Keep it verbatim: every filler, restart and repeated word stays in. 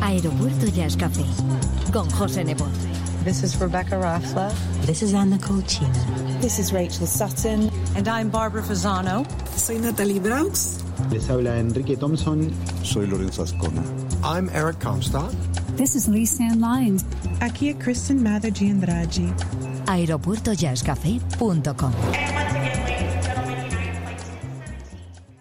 Aeropuerto Jazz Café, con José Nebot. This is Rebecca Raffla. This is Anna Colchina. This is Rachel Sutton. And I'm Barbara Fasano. Soy Natalie Braux. Les habla Enrique Thompson. Soy Lorenzo Ascona. I'm Eric Comstock. This is Lisanne Lyons. Aquí es Kristen Mather Giandraggi. aeropuerto jazz café punto com.